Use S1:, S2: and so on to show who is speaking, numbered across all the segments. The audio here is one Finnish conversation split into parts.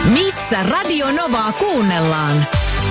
S1: Missä Radio Novaa kuunnellaan?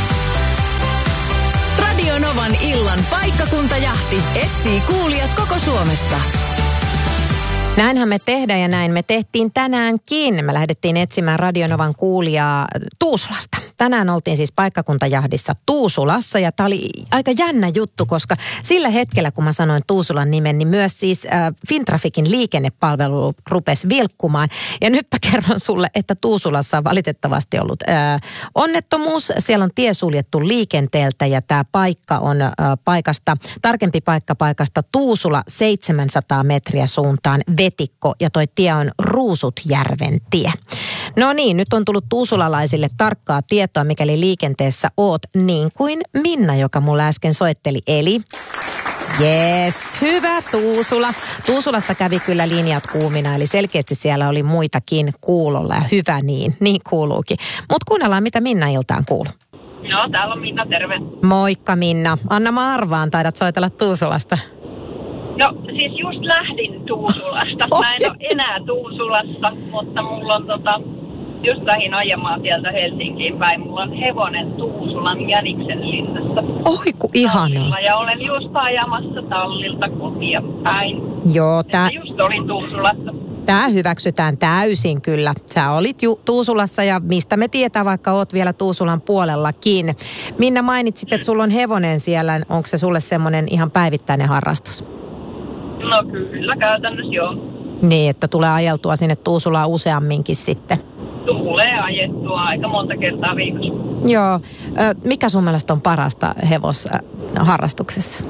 S1: Radio Novan illan paikkakuntajahti etsii kuulijat koko Suomesta.
S2: Näinhän me tehdään ja näin me tehtiin tänäänkin. Me lähdettiin etsimään Radio Novan kuulijaa Tuusulasta. Tänään oltiin siis paikkakuntajahdissa Tuusulassa ja tämä oli aika jännä juttu, koska sillä hetkellä, kun mä sanoin Tuusulan nimen, niin myös siis Fintrafikin liikennepalvelu rupesi vilkkumaan. Ja nyt mä kerron sulle, että Tuusulassa on valitettavasti ollut onnettomuus. Siellä on tie suljettu liikenteeltä ja tämä paikka on tarkempi paikasta Tuusula 700 metriä suuntaan Vetikko ja toi tie on Ruusutjärven tie. No niin, nyt on tullut tuusulalaisille tarkkaa tietoa, mikäli liikenteessä oot, niin kuin Minna, joka mulle äsken soitteli. Eli, jes, hyvä Tuusula. Tuusulasta kävi kyllä linjat kuumina, eli selkeästi siellä oli muitakin kuulolla ja hyvä niin kuuluukin. Mutta kuunnellaan, mitä Minna iltaan kuuluu.
S3: No, täällä on Minna, terve.
S2: Moikka Minna. Anna mä arvaan, taidat soitella Tuusulasta.
S3: No, siis just lähdin Tuusulasta. Mä en ole enää Tuusulassa, mutta mulla on just lähdin ajamaan sieltä Helsinkiin päin. Mulla on hevonen Tuusulan Jäniksen linnassa.
S2: Oi, ku ihanaa.
S3: Ja olen just ajamassa tallilta kotia päin.
S2: Joo,
S3: just olin Tuusulassa.
S2: Tämä hyväksytään täysin kyllä. Sä olit Tuusulassa ja mistä me tietää, vaikka oot vielä Tuusulan puolellakin. Minna, mainitsit, että sulla on hevonen siellä. Onko se sulle semmoinen ihan päivittäinen harrastus?
S3: No kyllä, käytännössä joo.
S2: Niin, että tulee ajeltua sinne Tuusulaan useamminkin sitten.
S3: Tulee ajettua aika monta kertaa viikossa.
S2: Joo. Mikä sun mielestä on parasta hevosharrastuksessa?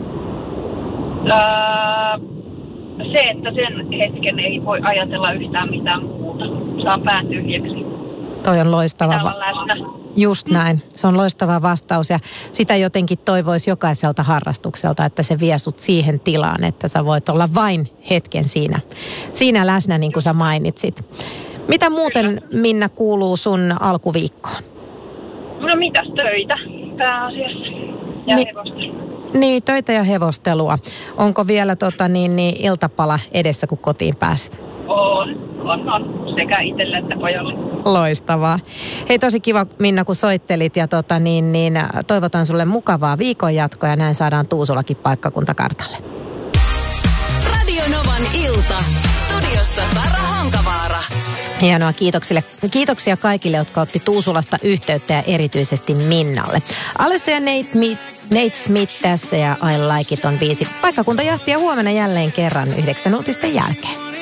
S3: Se, että sen hetken ei voi ajatella yhtään mitään muuta. Saa pään tyhjäksi.
S2: Toi on loistava.
S3: läsnä.
S2: Just näin. Se on loistava vastaus ja sitä jotenkin toivoisi jokaiselta harrastukselta, että se vie sut siihen tilaan, että sä voit olla vain hetken siinä läsnä, niin kuin sä mainitsit. Mitä muuten, Minna, kuuluu sun alkuviikkoon?
S3: No mitäs töitä pääasiassa ja hevostelua.
S2: Niin, töitä ja hevostelua. Onko vielä iltapala edessä, kun kotiin pääset?
S3: On. Sekä itselle että pojalle.
S2: Loistavaa. Hei, tosi kiva, Minna, kun soittelit ja toivotan sulle mukavaa viikonjatkoa ja näin saadaan Tuusulakin paikkakuntakartalle.
S1: Radio Novan ilta. Studiossa Sara Hankavaara.
S2: Hienoa, kiitoksia kaikille, jotka otti Tuusulasta yhteyttä ja erityisesti Minnalle. Alessa ja Nate Smith tässä ja I Like It on biisi. Paikkakuntajahtia huomenna jälleen kerran 9 uutisten jälkeen.